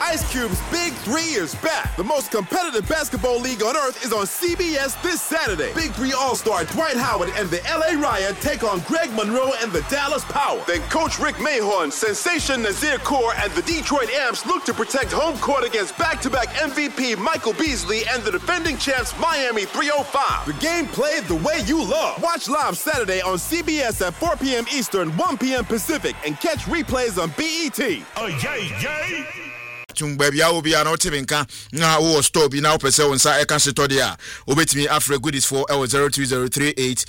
Ice Cube's Big 3 is back. The most competitive basketball league on earth is on CBS this Saturday. Big 3 All-Star Dwight Howard and the LA Riot take on Greg Monroe and the Dallas Power. Then Coach Rick Mahorn, Sensation Nazir Kaur, and the Detroit Amps look to protect home court against back-to-back MVP Michael Beasley and the defending champs Miami 305. The game played the way you love. Watch live Saturday on CBS at 4 p.m. Eastern, 1 p.m. Pacific, and catch replays on BET. Oh, yay! Baby, I will be an Otiminka. Now, who store be now per se on Sa Ekan Shitodia. Obey me after goodies for 02038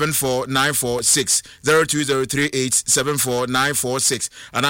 74946 02038 74946 and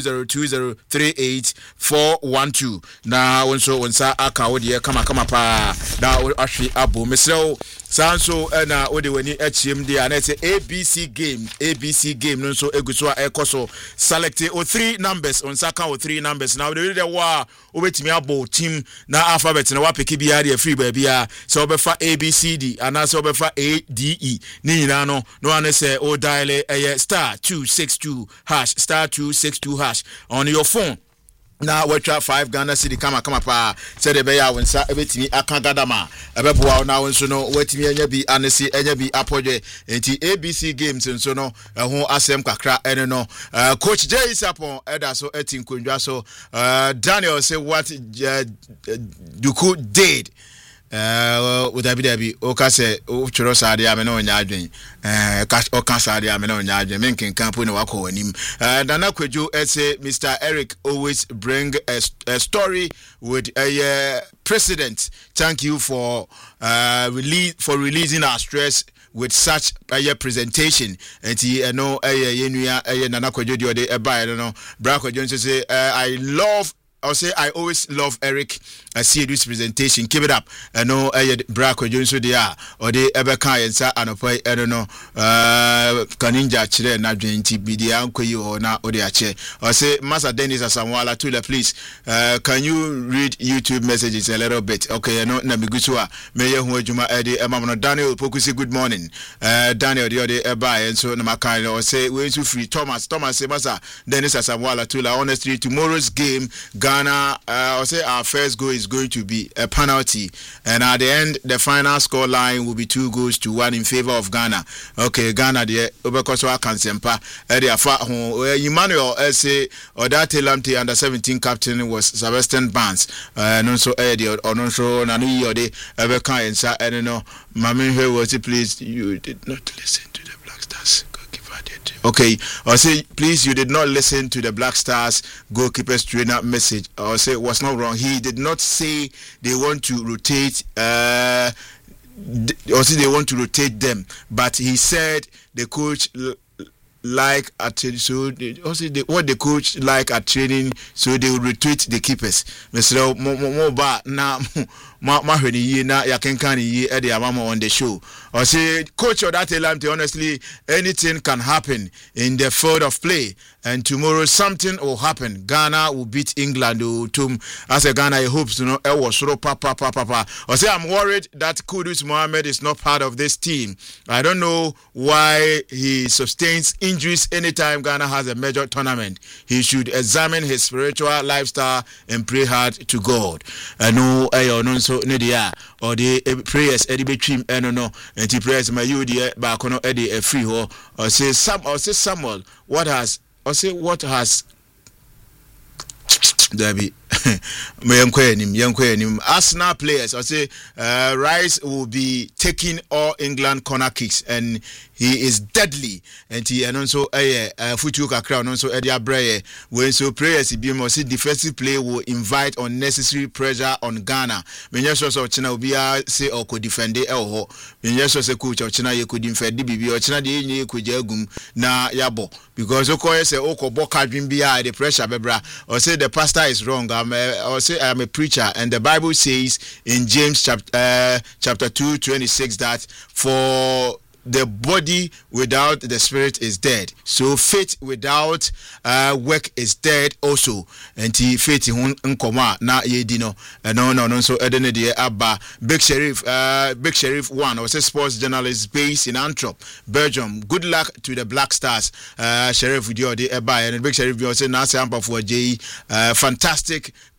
0202038 412. Now, also on Sa Akawodia, come pa. Now, actually, Abu Miso. Sanso na ode wani HM dia na say ABC game no so eguswa ekoso select o 3 numbers on saka o 3 numbers now the wa obetimi abo team na alphabet na wapeki bia de free ba bia so obefa ABCD ana so obefa ADE ni nyina no ane say o dial *262# *262# on your phone. Now we try 5 Ghana City kama pa said the beya wensa ebetimi akagadama ebeboa na wonso no watimi anya bi anese anya bi apoje enti ABC games nso no ho asem kakra ene no coach Jay Sapon eda so etinkondwa so Daniel say what Duku did with Abidabi Okase Uchuro Sadi Ameno Nyadwin Okasadi Ameno Nyadwin Menkin Campo no Wako Nim Dana Kweju say Mr. Eric always bring a story with a president. Thank you for releasing our stress with such a presentation. And he no Nana Kweju de I don't know Brako Jones say I'll say I always love Eric. I see this presentation. Keep it up. I know Brako Jones they are or they ever can say I don't know Kaninja Chile na jointi bidia unko you or na odiache. I say Master Dennis Asamwala Tula, please can you read YouTube messages a little bit? Okay, I know Nabigusua Mayor Huajuma Eddie Emma Daniel Pokusi, good morning. Daniel the other eba and so Namakai or say way to free Thomas say Master Dennis Asamwala Tula. Honestly, tomorrow's game Ghana, I'll say our first goal is going to be a penalty, and at the end, the final score line will be 2-1 in favor of Ghana. Okay, Ghana, the Obekoso Kansempa, Emmanuel say Odate Lamte under 17 captain was Sebastian Barnes, and so Eddie or no show Nani or the Ebeka and Sa, I don't know, Mami, was it please? You did not listen to the Black Stars. Okay, I'll say please you did not listen to the Black Stars goalkeeper's trainer message. I'll say it was not wrong. He did not say they want to rotate or say they want to rotate them, but he said the coach like at so what the coach like at training, so they will rotate the keepers. Mr. Moba na mahweni na yakenkani ye edi amama on the show. I say coach of that Lamte, honestly anything can happen in the field of play, and tomorrow something will happen. Ghana will beat England as a Ghana hopes to know it was so papa. I say I'm worried that Kudus Mohammed is not part of this team. I don't know why he sustains injuries anytime Ghana has a major tournament. He should examine his spiritual lifestyle and pray hard to God. I know so Nidia or the prayers Eddie between no and the prayers my you dear back on Eddie a free or say Samuel what has Debbie Arsenal players I say Rice will be taking all England corner kicks and he is deadly and he and also Futuka crown also Eddie Abreye when so prayers be more see defensive play will invite unnecessary pressure on Ghana. When you so China will be say or could defend the elho when you so say coach of China you could defend the BB or China the could jagum na yabo because Oko say Oko Boka dream behind the pressure bebra or say the pastor is wrong. Or say I'm a preacher and the Bible says in James chapter 2:26 that for the body without the spirit is dead. So faith without work is dead also. And faith nkoma na yedino. No. So edene de abba Big Sheriff 1 or say sports journalist based in Antwerp, Belgium. Good luck to the Black Stars. Sheriff Udio de Eba and Big Sheriff you say na sample for J fantastic